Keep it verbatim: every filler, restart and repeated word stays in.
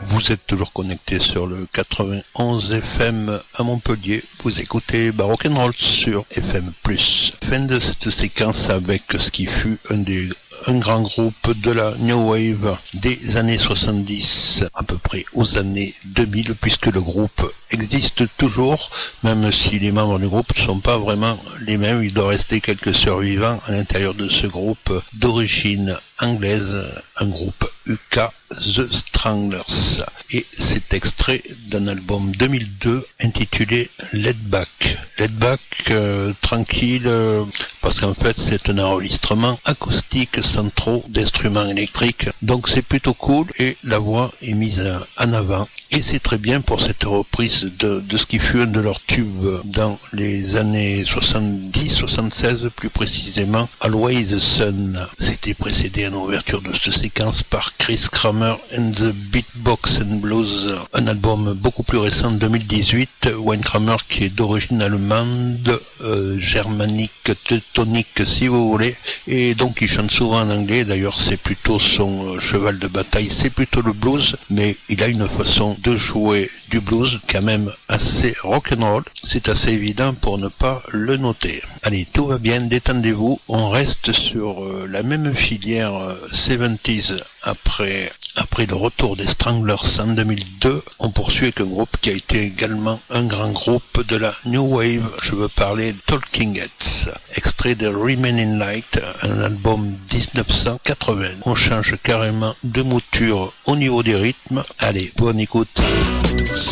Vous êtes toujours connecté sur le quatre-vingt-onze F M à Montpellier. Vous écoutez Barock'n'Roll sur F M plus. Fin de cette séquence avec ce qui fut un des un grand groupe de la New Wave des années soixante-dix, à peu près aux années deux mille, puisque le groupe existe toujours, même si les membres du groupe ne sont pas vraiment les mêmes. Il doit rester quelques survivants à l'intérieur de ce groupe d'origine anglaise, un groupe U K, The Stranglers. Et c'est extrait d'un album deux mille deux intitulé Let Back. Let Back, euh, tranquille, euh, parce qu'en fait c'est un enregistrement acoustique sans trop d'instruments électriques, donc c'est plutôt cool et la voix est mise en avant. Et c'est très bien pour cette reprise de, de ce qui fut un de leurs tubes dans les années soixante-dix soixante-seize, plus précisément Always the Sun. C'était précédé en ouverture de cette séquence par Chris Kramer and the Beatbox and Blues, un album beaucoup plus récent de deux mille dix-huit. Wayne Kramer, qui est d'origine allemande, euh, germanique, teutonique si vous voulez, et donc il chante souvent en anglais. D'ailleurs c'est plutôt son euh, cheval de bataille, c'est plutôt le blues, mais il a une façon de jouer du blues quand même assez rock'n'roll. C'est assez évident pour ne pas le noter. Allez, tout va bien, détendez-vous, on reste sur euh, la même filière euh, soixante-dix après, après le retour des Stranglers en deux mille deux. On poursuit avec un groupe qui a été également un grand groupe de la New Wave. Je veux parler de Talking Heads, extrait de Remaining Light, un album dix-neuf cent quatre-vingts. On change carrément de mouture au niveau des rythmes. Allez, bonne écoute à tous.